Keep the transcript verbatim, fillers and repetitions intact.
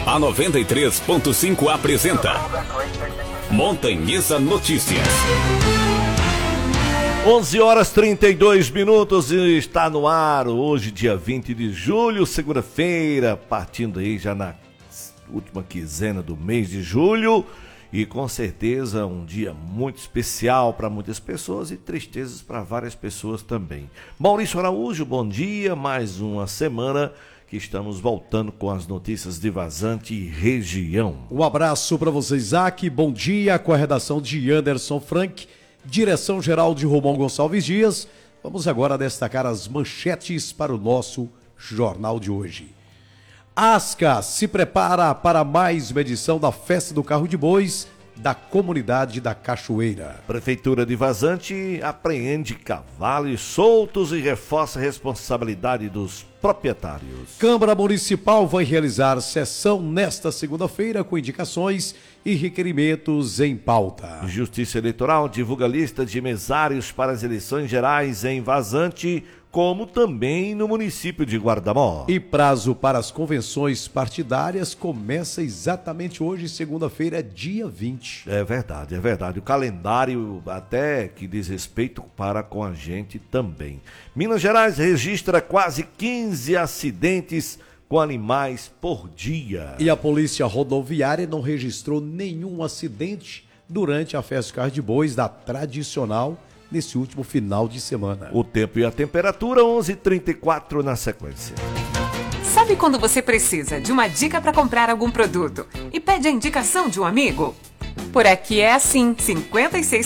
A noventa e três ponto cinco apresenta Montanhesa Notícias. onze horas e trinta e dois minutos e está no ar hoje, dia vinte de julho, segunda-feira, partindo aí já na última quinzena do mês de julho. E com certeza um dia muito especial para muitas pessoas e tristezas para várias pessoas também. Maurício Araújo, bom dia, mais uma semana que estamos voltando com as notícias de Vazante e região. Um abraço para você, Isaac, bom dia, com a redação de Anderson Frank, direção-geral de Romão Gonçalves Dias. Vamos agora destacar as manchetes para o nosso jornal de hoje. Asca se prepara para mais uma edição da Festa do Carro de Bois da comunidade da Cachoeira. Prefeitura de Vazante apreende cavalos soltos e reforça a responsabilidade dos proprietários. Câmara Municipal vai realizar sessão nesta segunda-feira com indicações e requerimentos em pauta. Justiça Eleitoral divulga lista de mesários para as eleições gerais em Vazante, como também no município de Guardamó. E prazo para as convenções partidárias começa exatamente hoje, segunda-feira, dia vinte. É verdade, é verdade. O calendário até que diz respeito para com a gente também. Minas Gerais registra quase quinze acidentes com animais por dia. E a Polícia Rodoviária não registrou nenhum acidente durante a Festa do Carro de Bois da tradicional nesse último final de semana. O tempo e a temperatura, onze e trinta e quatro na sequência. Sabe quando você precisa de uma dica para comprar algum produto e pede a indicação de um amigo? Por aqui é assim, cinquenta e seis